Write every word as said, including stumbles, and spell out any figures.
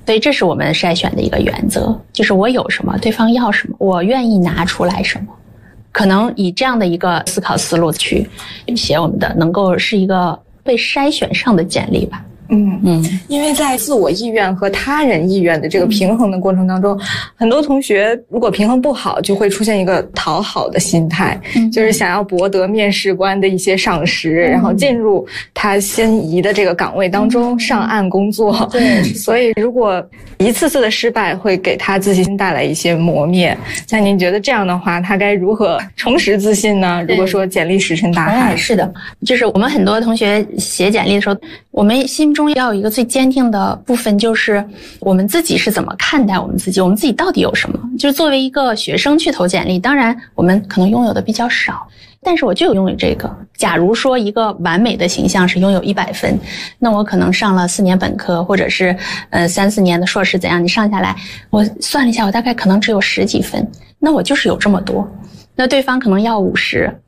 所以这是我们筛选的一个原则，就是我有什么，对方要什么，我愿意拿出来什么。可能以这样的一个思考思路去写我们的，能够是一个被筛选上的简历吧。 嗯嗯，因为在自我意愿和他人意愿的这个平衡的过程当中，很多同学如果平衡不好，就会出现一个讨好的心态，嗯、就是想要博得面试官的一些赏识，嗯、然后进入他心仪的这个岗位当中、嗯、上岸工作。对，所以如果一次次的失败会给他自信心带来一些磨灭，那您觉得这样的话，他该如何重拾自信呢？如果说简历石沉大海， 是的，就是我们很多同学写简历的时候，我们心中要有一个最坚定的部分，就是我们自己是怎么看待我们自己，我们自己到底有什么。就是作为一个学生去投简历，当然我们可能拥有的比较少，但是我就拥有这个。假如说一个完美的形象是拥有一百分，那我可能上了四年本科，或者是呃三四年的硕士怎样，你上下来我算了一下，我大概可能只有十几分，那我就是有这么多。那对方可能要五十，